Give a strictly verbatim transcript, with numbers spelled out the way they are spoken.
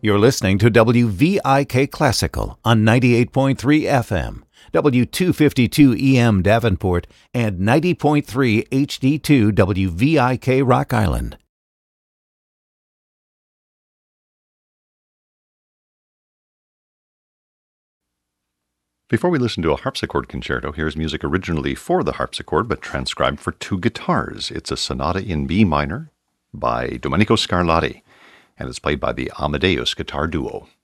You're listening to W V I K Classical on ninety-eight point three F M, W two fifty-two E M Davenport, and ninety point three H D two W V I K Rock Island. Before we listen to a harpsichord concerto, here's music originally for the harpsichord but transcribed for two guitars. It's a sonata in B minor by Domenico Scarlatti, and it's played by the Amadeus Guitar Duo.